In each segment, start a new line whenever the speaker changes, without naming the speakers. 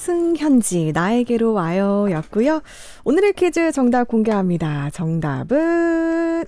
승현지 나에게로 와요 였고요. 오늘의 퀴즈 정답 공개합니다. 정답은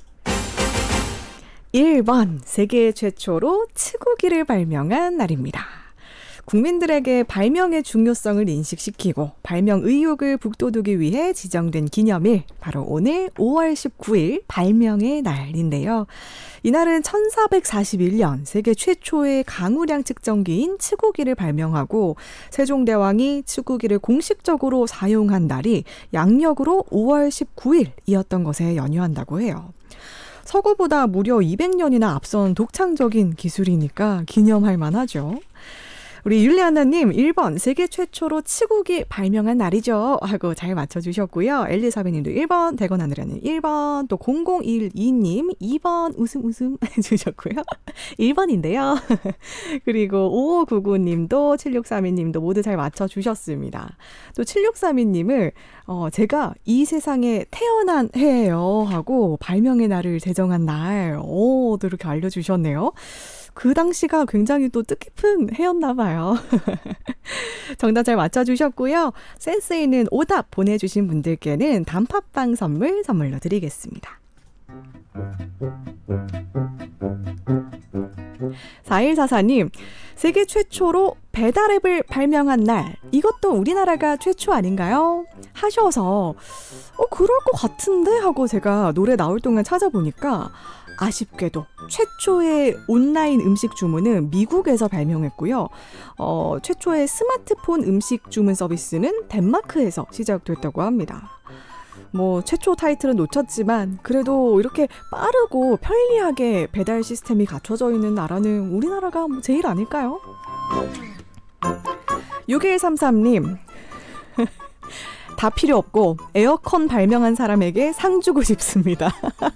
1번 세계 최초로 치구기를 발명한 날입니다. 국민들에게 발명의 중요성을 인식시키고 발명 의욕을 북돋우기 위해 지정된 기념일, 바로 오늘 5월 19일 발명의 날인데요. 이날은 1441년 세계 최초의 강우량 측정기인 치구기를 발명하고 세종대왕이 치구기를 공식적으로 사용한 날이 양력으로 5월 19일이었던 것에 연유한다고 해요. 서구보다 무려 200년이나 앞선 독창적인 기술이니까 기념할 만하죠. 우리 율리아나님 1번 세계 최초로 치구기 발명한 날이죠 하고 잘 맞춰주셨고요. 엘리사베님도 1번, 대건하늘에는 1번, 또 0012님 2번 웃음 해주셨고요. 1번인데요. 그리고 5599님도 7632님도 모두 잘 맞춰주셨습니다. 또 7632님을 제가 이 세상에 태어난 해예요 하고 발명의 날을 제정한 날 또 이렇게 알려주셨네요. 그 당시가 굉장히 또 뜻깊은 해였나 봐요. 정답 잘 맞춰주셨고요. 센스 있는 오답 보내주신 분들께는 단팥빵 선물로 드리겠습니다. 4144님, 세계 최초로 배달앱을 발명한 날, 이것도 우리나라가 최초 아닌가요? 하셔서 그럴 것 같은데 하고 제가 노래 나올 동안 찾아보니까 아쉽게도 최초의 온라인 음식 주문은 미국에서 발명했고요. 최초의 스마트폰 음식 주문 서비스는 덴마크에서 시작됐다고 합니다. 최초 타이틀은 놓쳤지만 그래도 이렇게 빠르고 편리하게 배달 시스템이 갖춰져 있는 나라는 우리나라가 제일 아닐까요? 6133님 다 필요 없고 에어컨 발명한 사람에게 상 주고 싶습니다.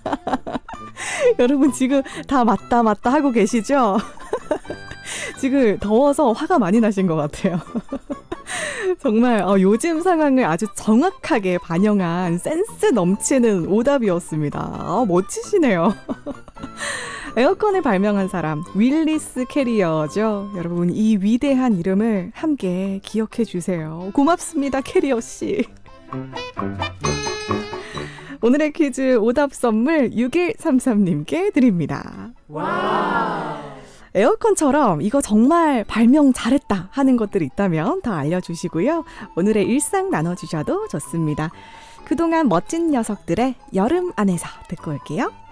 여러분 지금 다 맞다 하고 계시죠? 지금 더워서 화가 많이 나신 것 같아요. 정말 요즘 상황을 아주 정확하게 반영한 센스 넘치는 오답이었습니다. 멋지시네요. 에어컨을 발명한 사람 윌리스 캐리어죠. 여러분 이 위대한 이름을 함께 기억해 주세요. 고맙습니다, 캐리어 씨. 오늘의 퀴즈 오답 선물 6133님께 드립니다. 와우. 에어컨처럼 이거 정말 발명 잘했다 하는 것들이 있다면 더 알려주시고요. 오늘의 일상 나눠주셔도 좋습니다. 그동안 멋진 녀석들의 여름 안에서 듣고 올게요.